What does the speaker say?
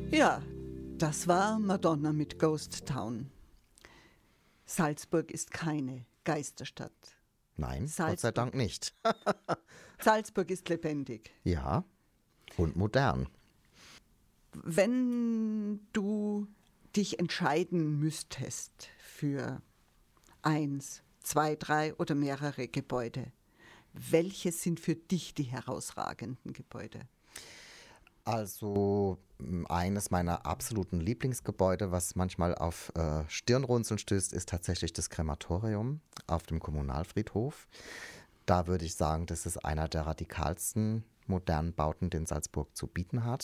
Ja, das war Madonna mit Ghost Town. Salzburg ist keine Geisterstadt. Nein, Gott sei Dank nicht. Salzburg ist lebendig. Ja, und modern. Wenn du dich entscheiden müsstest für 1, 2, 3 oder mehrere Gebäude, welche sind für dich die herausragenden Gebäude? Also eines meiner absoluten Lieblingsgebäude, was manchmal auf Stirnrunzeln stößt, ist tatsächlich das Krematorium auf dem Kommunalfriedhof. Da würde ich sagen, das ist einer der radikalsten modernen Bauten, den Salzburg zu bieten hat.